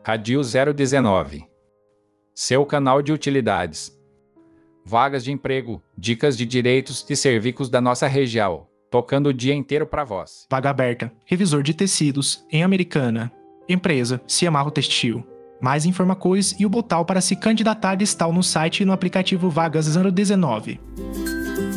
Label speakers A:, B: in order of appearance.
A: Radio 019. Seu canal de utilidades. Vagas de emprego, dicas de direitos e serviços da nossa região, tocando o dia inteiro para vós.
B: Vaga aberta. Revisor de tecidos, em Americana. Empresa, Ciamarro Textil. Mais informações e o botão para se candidatar está no site e no aplicativo Vagas 019.